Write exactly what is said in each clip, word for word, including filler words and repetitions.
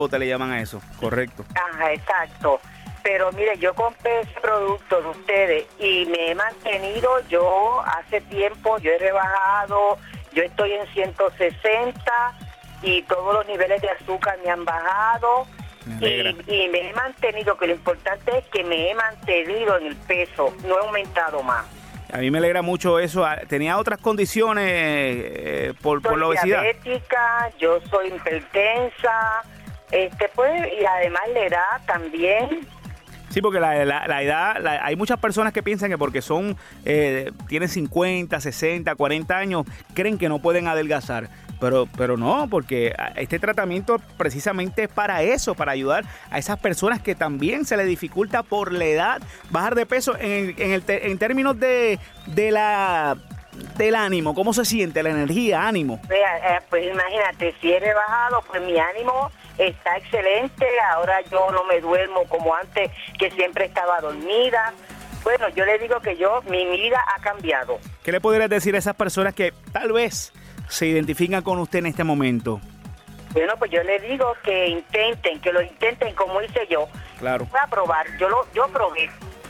te le llaman a eso, correcto. Ajá, exacto. Pero mire, yo compré ese producto de ustedes y me he mantenido, yo hace tiempo, yo he rebajado, yo estoy en ciento sesenta y todos los niveles de azúcar me han bajado y, y me he mantenido, que lo importante es que me he mantenido en el peso, no he aumentado más. A mí me alegra mucho eso. ¿Tenía otras condiciones eh, por, por la obesidad? Soy diabética, yo soy hipertensa, este pues, y además la edad también. Sí, porque la, la, la edad, la, hay muchas personas que piensan que porque son, eh, tienen cincuenta, sesenta, cuarenta años, creen que no pueden adelgazar. Pero, pero no, porque este tratamiento precisamente es para eso, para ayudar a esas personas que también se les dificulta por la edad bajar de peso en, en, el te, en términos de, de la... del ánimo. ¿Cómo se siente la energía, ánimo? Vea, eh, pues imagínate, si he rebajado, pues mi ánimo está excelente. Ahora yo no me duermo como antes, que siempre estaba dormida. Bueno, yo le digo que yo, mi vida ha cambiado. ¿Qué le podrías decir a esas personas que tal vez se identifican con usted en este momento? Bueno, pues yo le digo que intenten, que lo intenten como hice yo. Claro. Voy a probar, yo lo, yo probé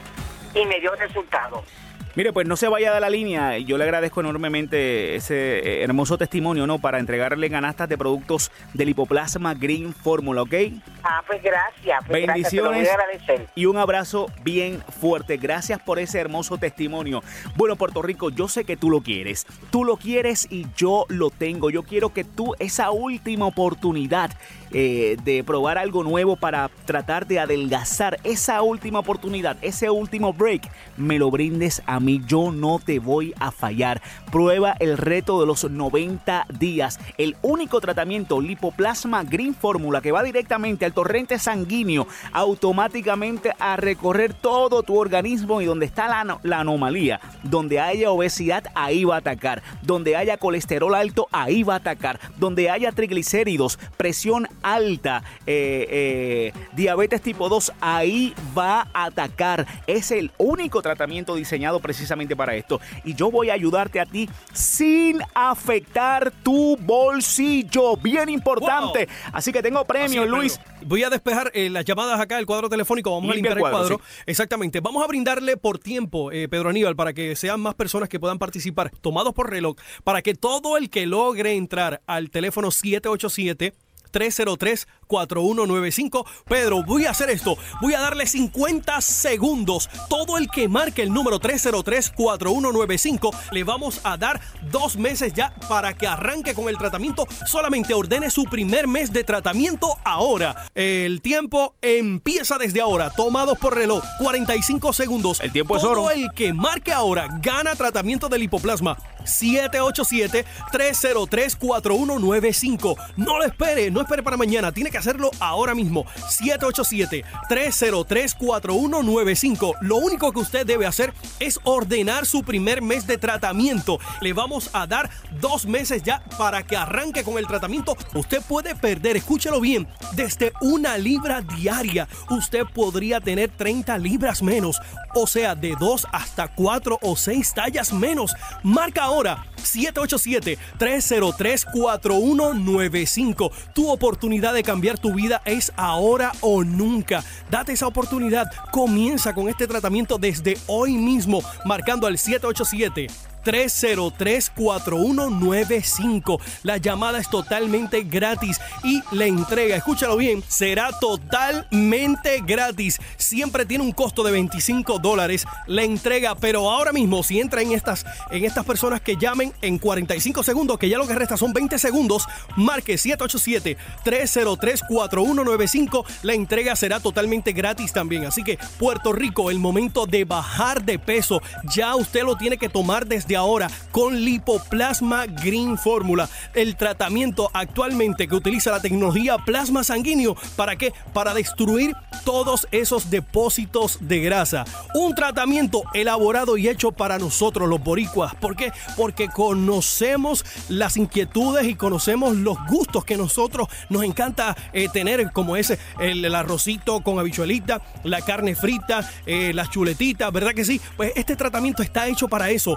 y me dio resultado. Mire, pues no se vaya de la línea. Yo le agradezco enormemente ese hermoso testimonio, ¿no? Para entregarle canastas de productos del Lipoplasma Green Fórmula, ¿ok? Ah, pues gracias. Pues bendiciones, gracias, te lo voy a agradecer. Y un abrazo bien fuerte. Gracias por ese hermoso testimonio. Bueno, Puerto Rico, yo sé que tú lo quieres. Tú lo quieres y yo lo tengo. Yo quiero que tú, esa última oportunidad eh, de probar algo nuevo para tratar de adelgazar, esa última oportunidad, ese último break, me lo brindes a mí. Yo no te voy a fallar. Prueba el reto de los noventa días. El único tratamiento Lipoplasma Green Fórmula que va directamente al torrente sanguíneo, automáticamente a recorrer todo tu organismo, y donde está la, la anomalía, donde haya obesidad, ahí va a atacar. Donde haya colesterol alto, ahí va a atacar. Donde haya triglicéridos, presión alta, eh, eh, diabetes tipo dos, ahí va a atacar. Es el único tratamiento diseñado precisamente para esto. Y yo voy a ayudarte a ti sin afectar tu bolsillo. Bien importante. Wow. Así que tengo premios, Luis. Voy a despejar eh, las llamadas acá, el cuadro telefónico. Vamos Limpia a limpiar el cuadro. El cuadro. Sí. Exactamente. Vamos a brindarle por tiempo, eh, Pedro Aníbal, para que sean más personas que puedan participar, tomados por reloj, para que todo el que logre entrar al teléfono siete ocho siete, tres cero tres, cuatro uno nueve cinco. Pedro, voy a hacer esto. Voy a darle cincuenta segundos. Todo el que marque el número tres cero tres, cuatro uno nueve cinco, le vamos a dar dos meses ya para que arranque con el tratamiento. Solamente ordene su primer mes de tratamiento ahora. El tiempo empieza desde ahora. Tomados por reloj, cuarenta y cinco segundos. El tiempo Todo es oro. el que marque ahora gana tratamiento de Lipoplasma. siete ocho siete, tres cero tres, cuatro uno nueve cinco. No lo espere, no espere para mañana. Tiene que hacerlo ahora mismo. siete ocho siete, tres cero tres, cuatro uno nueve cinco. Lo único que usted debe hacer es ordenar su primer mes de tratamiento. Le vamos a dar dos meses ya para que arranque con el tratamiento. Usted puede perder, escúchelo bien, desde una libra diaria. Usted podría tener treinta libras menos. O sea, de dos hasta cuatro o seis tallas menos. Marca ahora siete ocho siete, tres cero tres, cuatro uno nueve cinco. Tu oportunidad de cambiar tu vida es ahora o nunca. Date esa oportunidad. Comienza con este tratamiento desde hoy mismo, marcando al siete ocho siete, tres cero tres, cuatro uno nueve cinco. La llamada es totalmente gratis y la entrega, escúchalo bien, será totalmente gratis. Siempre tiene un costo de veinticinco dólares la entrega, pero ahora mismo si entra en estas, en estas personas que llamen en cuarenta y cinco segundos, que ya lo que resta son veinte segundos, marque siete ocho siete, tres cero tres, cuatro uno nueve cinco. La entrega será totalmente gratis también. Así que Puerto Rico, el momento de bajar de peso ya usted lo tiene que tomar desde ahora con Lipoplasma Green Fórmula, el tratamiento actualmente que utiliza la tecnología plasma sanguíneo. ¿Para qué? Para destruir todos esos depósitos de grasa. Un tratamiento elaborado y hecho para nosotros los boricuas. ¿Por qué? Porque conocemos las inquietudes y conocemos los gustos que nosotros nos encanta eh, tener, como ese el, el arrocito con habichuelita, la carne frita, eh, las chuletitas, ¿verdad que sí? Pues este tratamiento está hecho para eso, para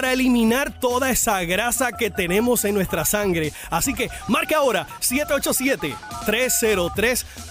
para eliminar toda esa grasa que tenemos en nuestra sangre. Así que marca ahora siete ocho siete, tres cero tres,